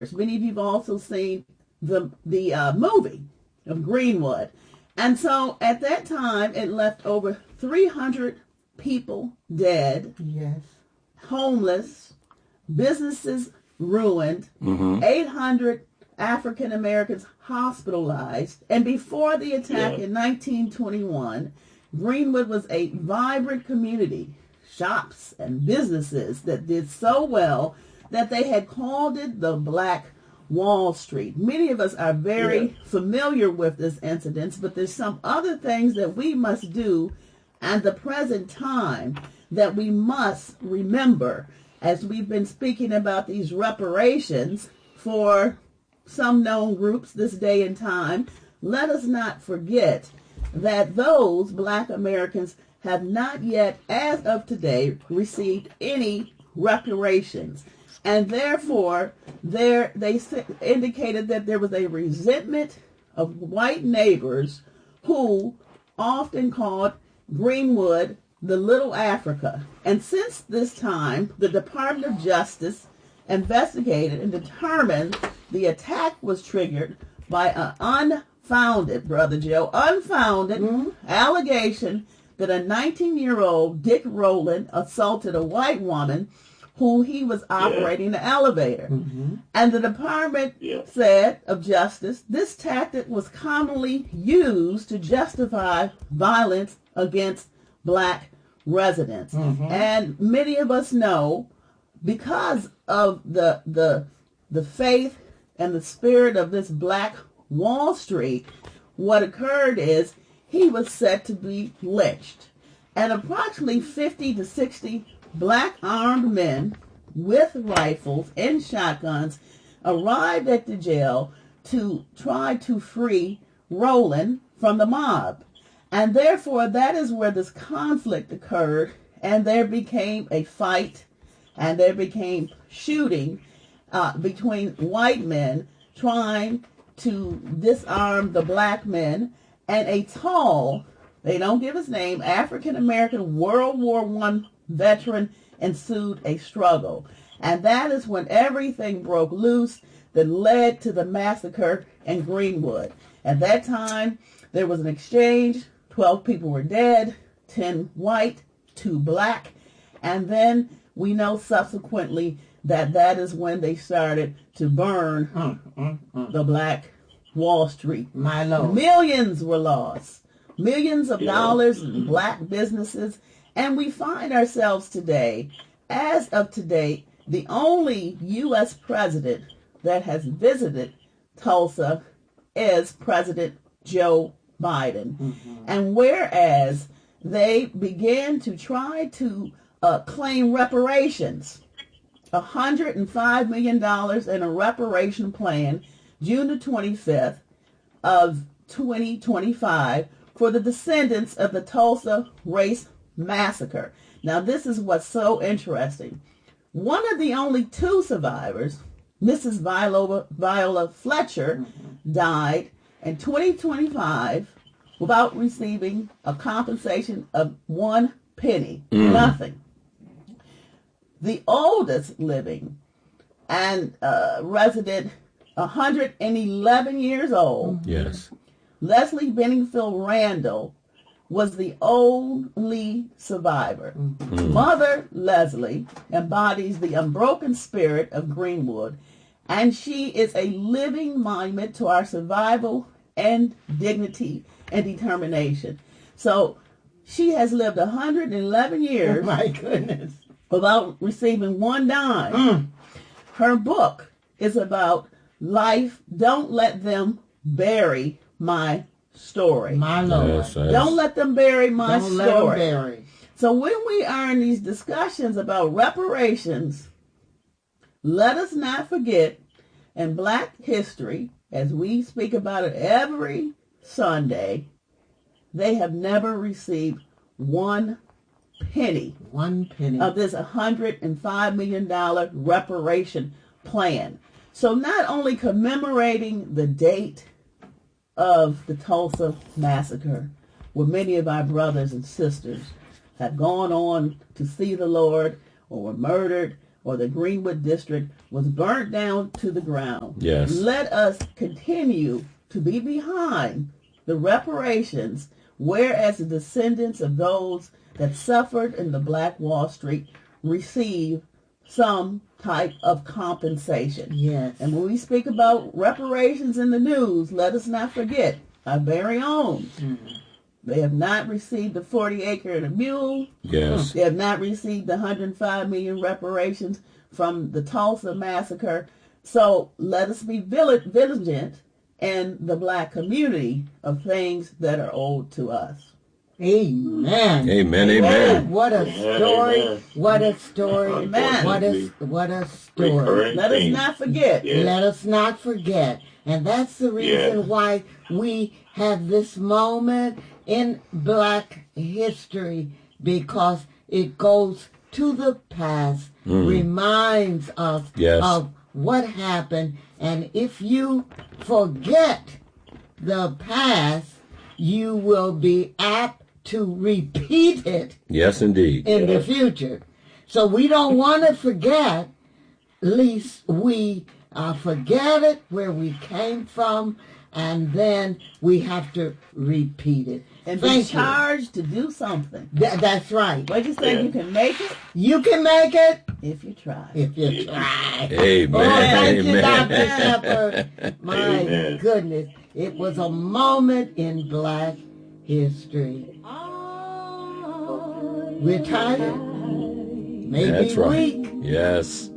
Many of you have also seen the movie of Greenwood. And so at that time, it left over 300 people dead, Yes. homeless, businesses ruined, 800 African Americans hospitalized. And before the attack in 1921, Greenwood was a vibrant community, shops and businesses that did so well that they had called it the Black Wall Street. Many of us are very familiar with this incident, but there's some other things that we must do at the present time that we must remember as we've been speaking about these reparations for some known groups this day and time. Let us not forget that those Black Americans have not yet, as of today, received any reparations. And therefore, they indicated that there was a resentment of white neighbors who often called Greenwood the Little Africa. And since this time, the Department of Justice investigated and determined the attack was triggered by an unfounded, Brother Joe, allegation that a 19-year-old Dick Rowland assaulted a white woman who he was operating the elevator. And the Department said of Justice, this tactic was commonly used to justify violence against Black residents. And many of us know, because of the faith and the spirit of this Black Wall Street, what occurred is he was set to be lynched. And approximately 50 to 60 Black armed men with rifles and shotguns arrived at the jail to try to free Rowland from the mob. And therefore, that is where this conflict occurred, and there became a fight, and there became shooting between white men trying to disarm the Black men, and a tall, they don't give his name, African-American World War I veteran ensued a struggle. And that is when everything broke loose that led to the massacre in Greenwood. At that time, there was an exchange. 12 people were dead, 10 white, 2 Black. And then we know subsequently that is when they started to burn the Black Wall Street. My Lord. Millions were lost. Millions of dollars in Black businesses. And we find ourselves today, as of today, the only U.S. president that has visited Tulsa is President Joe Biden. And whereas they began to try to claim reparations, $105 million in a reparation plan, June the 25th of 2025, for the descendants of the Tulsa Race Massacre. Now, this is what's so interesting. One of the only 2 survivors, Mrs. Viola Fletcher, died in 2025 without receiving a compensation of 1 penny, nothing. The oldest living and resident, 111 years old, Leslie Benningfield Randall, was the only survivor. Mother Leslie embodies the unbroken spirit of Greenwood, and she is a living monument to our survival and dignity and determination. So she has lived 111 years. Oh my goodness. Without receiving 1 dime. Her book is about life. Don't let them bury my story. My Lord. Don't let them bury my story. Don't let them bury. So when we are in these discussions about reparations, let us not forget in Black history, as we speak about it every Sunday, they have never received 1 penny. 1 penny. Of this $105 million reparation plan. So not only commemorating the date of the Tulsa Massacre, where many of our brothers and sisters have gone on to see the Lord, or were murdered, or the Greenwood District was burnt down to the ground. Yes. Let us continue to be behind the reparations, whereas the descendants of those that suffered in the Black Wall Street receive some type of compensation. Yes. And when we speak about reparations in the news, let us not forget our very own. Mm-hmm. They have not received the 40 acre and a mule. Yes. They have not received the 105 million reparations from the Tulsa massacre. So let us be vigilant in the Black community of things that are owed to us. Amen. Amen. Amen. What a story. Amen. What a story. Amen. What a story. Let us not forget. Yes. Let us not forget. And that's the reason why we have this moment in Black history, because it goes to the past, reminds us of what happened. And if you forget the past, you will be apt to repeat it. Yes, indeed. In the future. So we don't want to forget, least we forget it where we came from, and then we have to repeat it. And be charged to do something. That's right. What you say? You can make it? You can make it if you try. If you try. Amen. Oh, thank you, Amen. Dr. Shepherd. My Amen. goodness. It was a moment in Black history. We're tired. Maybe That's right. weak. Yes.